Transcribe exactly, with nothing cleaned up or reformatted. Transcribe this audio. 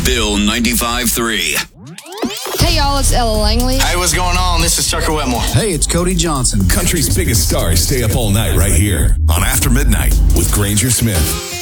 Bill ninety-five three. Hey, y'all, it's Ella Langley. Hey, what's going on? This is Tucker Wetmore. Hey, it's Cody Johnson. Country's biggest stars stay up all night right here on After Midnight with Granger Smith.